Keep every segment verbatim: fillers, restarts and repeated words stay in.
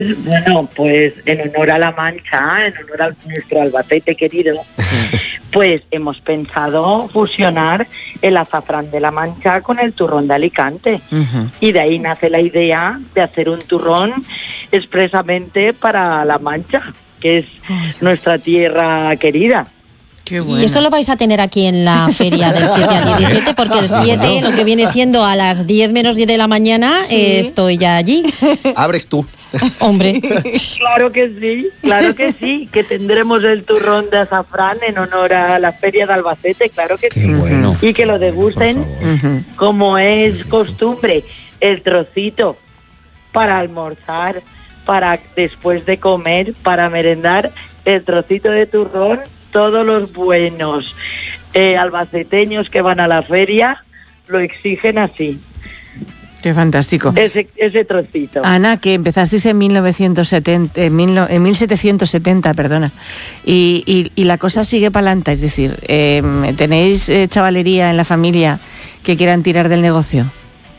Bueno, pues en honor a La Mancha, en honor a nuestro Albacete querido, pues hemos pensado fusionar el azafrán de La Mancha con el turrón de Alicante. Uh-huh. Y de ahí nace la idea de hacer un turrón expresamente para La Mancha, que es nuestra tierra querida. Y eso lo vais a tener aquí en la feria del siete al diecisiete, porque el siete, lo que viene siendo a las diez menos diez de la mañana, sí. eh, estoy ya allí. Abres tú. Hombre. Claro que sí, claro que sí, que tendremos el turrón de azafrán en honor a la feria de Albacete, claro que Qué sí. Bueno. Y que lo degusten, Uh-huh. como es costumbre, el trocito para almorzar, para después de comer, para merendar, el trocito de turrón. Todos los buenos eh, albaceteños que van a la feria lo exigen así. Qué fantástico. Ese, ese trocito. Ana, que empezasteis en mil novecientos setenta, en, mil, en mil setecientos setenta, perdona, y, y, y la cosa sigue para adelante, es decir, eh, ¿tenéis eh, chavalería en la familia que quieran tirar del negocio?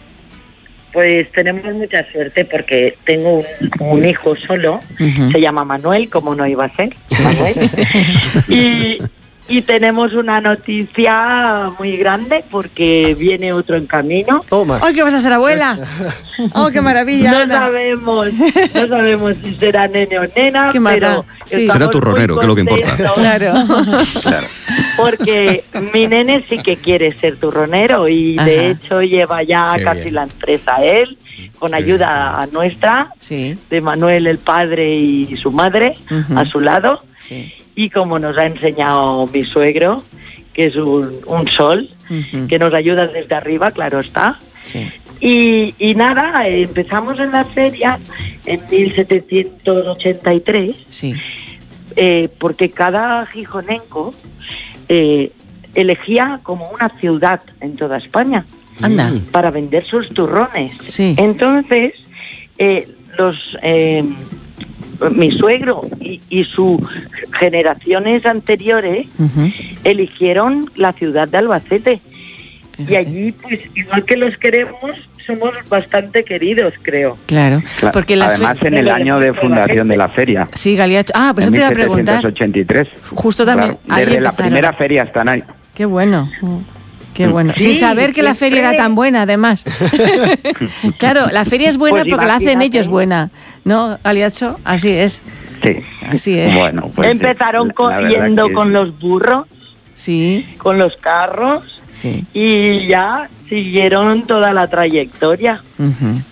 Pues tenemos mucha suerte porque tengo un, un hijo solo, uh-huh. se llama Manuel, como no iba a ser, Manuel, y, y tenemos una noticia muy grande porque viene otro en camino. Toma. ¡Ay, que vas a ser abuela! ¡Oh, qué maravilla! No Ana. sabemos, no sabemos si será nene o nena, qué pero sí. será turronero, que es lo que importa. Claro. Claro. Porque mi nene sí que quiere ser turronero y Ajá. de hecho lleva ya Qué casi bien. la empresa él, con ayuda sí. nuestra, sí. de Manuel el padre y su madre uh-huh. a su lado. Sí. Y como nos ha enseñado mi suegro, que es un, un sol, uh-huh. que nos ayuda desde arriba, claro está. Sí. Y, y nada, empezamos en la feria en mil setecientos ochenta y tres, sí. eh, porque cada gijonenco eh, elegía como una ciudad en toda España Anda. para vender sus turrones. Sí. Entonces, eh, los eh, mi suegro y, y sus generaciones anteriores uh-huh. eligieron la ciudad de Albacete. Fíjate. Y allí, pues, igual que los queremos, somos bastante queridos, creo. Claro, porque la además fe... en el año de fundación de la feria. Sí, Galiacho. Ah, pues eso te iba a preguntar. En mil setecientos ochenta y tres. Justo también. Claro, desde la primera feria están ahí. Qué bueno. Qué bueno. Sí, sin saber que la feria era tan buena, además. Claro, la feria es buena pues porque la hacen ellos buena, ¿no, Galiacho? Así es. Sí. Así es. Bueno, pues empezaron la, corriendo que... con los burros, sí, con los carros, sí, y ya siguieron toda la trayectoria. Uh-huh.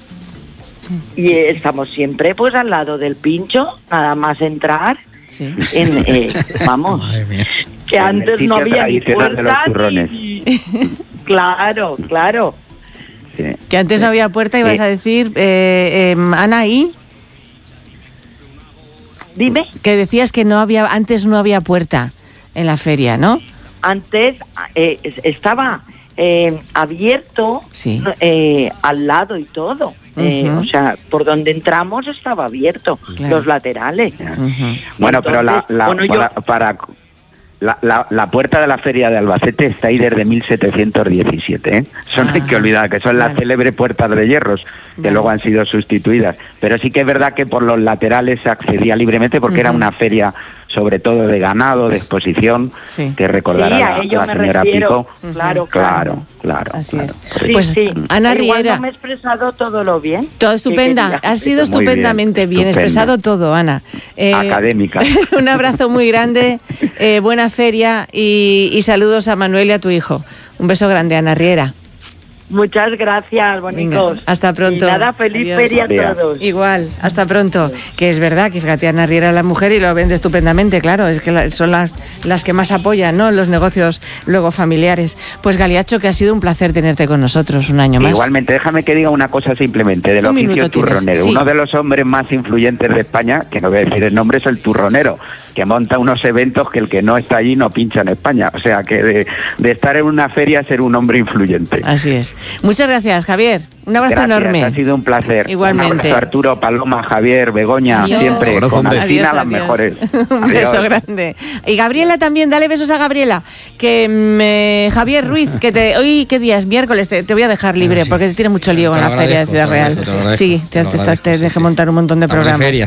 Y estamos siempre pues al lado del pincho, nada más entrar. Sí. En, eh, vamos, que en antes no había ni puerta ni... Claro, claro. Sí. Que antes no había puerta, ibas sí. a decir, eh, eh, Ana, ¿y? Dime. Que decías que no había, antes no había puerta en la feria, ¿no? Antes eh, estaba eh, abierto sí. eh, al lado y todo. Uh-huh. Eh, o sea, por donde entramos estaba abierto, claro. Los laterales. Uh-huh. Bueno, Entonces, pero la, la, bueno, para, yo... para la, la, la puerta de la feria de Albacete está ahí desde mil setecientos diecisiete. ¿eh? Eso no ah, hay que olvidar, que son vale. las célebres puertas de hierros, que vale. luego han sido sustituidas. Pero sí que es verdad que por los laterales se accedía libremente porque uh-huh. era una feria sobre todo de ganado, de exposición, sí. que recordará sí, a la, la señora refiero. Pico. Uh-huh. Claro, claro, claro. Así claro. es. Sí, pues sí. Ana Riera. Igual no me he expresado todo lo bien. Todo estupenda. Ha sido muy estupendamente bien, bien expresado todo, Ana. Eh, Académica. Un abrazo muy grande, eh, buena feria y, y saludos a Manuel y a tu hijo. Un beso grande, Ana Riera. Muchas gracias, bonicos. Venga, hasta pronto. Y nada, feliz Adiós. feria a todos. Igual, hasta pronto. Que es verdad que fíjate, Ana Riera es la mujer y lo vende estupendamente, claro. Es que la, son las, las que más apoyan, ¿no? Los negocios luego familiares. Pues Galiacho, que ha sido un placer tenerte con nosotros un año más. Igualmente, déjame que diga una cosa simplemente del oficio turronero. Sí. Uno de los hombres más influyentes de España, que no voy a decir el nombre, es el turronero, que monta unos eventos que el que no está allí no pincha en España. O sea, que de, de estar en una feria ser un hombre influyente. Así es. Muchas gracias, Javier. Un abrazo gracias, enorme. Ha sido un placer. Igualmente. Un abrazo, Arturo, Paloma, Javier, Begoña, adiós. Siempre abrazo, con Alcina las adiós. mejores. Un adiós. beso grande. Y Gabriela también, dale besos a Gabriela. Que me, Javier Ruiz, que te, hoy, ¿qué día es? Miércoles, te, te voy a dejar libre, sí. porque te tiene mucho lío con la feria de Ciudad Real. Te sí, te, te, te, te, te dejé montar un montón de programas.